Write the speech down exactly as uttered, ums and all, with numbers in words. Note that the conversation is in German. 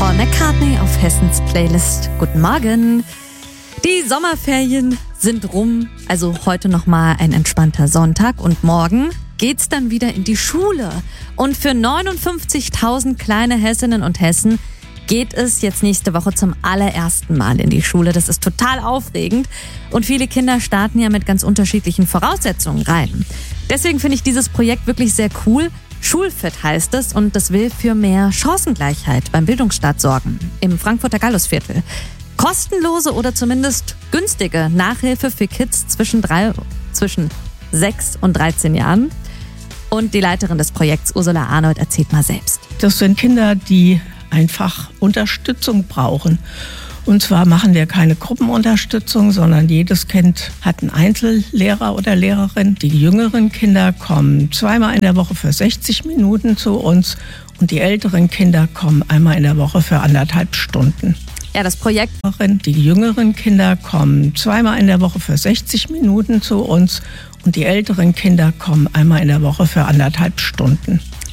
Paul McCartney auf Hessens Playlist. Guten Morgen. Die Sommerferien sind rum, also heute nochmal ein entspannter Sonntag und morgen geht's dann wieder in die Schule. Und für neunundfünfzigtausend kleine Hessinnen und Hessen geht es jetzt nächste Woche zum allerersten Mal in die Schule. Das ist total aufregend und viele Kinder starten ja mit ganz unterschiedlichen Voraussetzungen rein. Deswegen finde ich dieses Projekt wirklich sehr cool. Schulfit heißt es und das will für mehr Chancengleichheit beim Bildungsstart sorgen im Frankfurter Gallusviertel. Kostenlose oder zumindest günstige Nachhilfe für Kids zwischen, drei, zwischen sechs und dreizehn Jahren. Und die Leiterin des Projekts, Ursula Arnold, erzählt mal selbst. Das sind Kinder, die einfach Unterstützung brauchen. Und zwar machen wir keine Gruppenunterstützung, sondern jedes Kind hat einen Einzellehrer oder Lehrerin. Die jüngeren Kinder kommen zweimal in der Woche für sechzig Minuten zu uns und die älteren Kinder kommen einmal in der Woche für anderthalb Stunden. Ja, das Projekt. Die jüngeren Kinder kommen zweimal in der Woche für sechzig Minuten zu uns und die älteren Kinder kommen einmal in der Woche für anderthalb Stunden.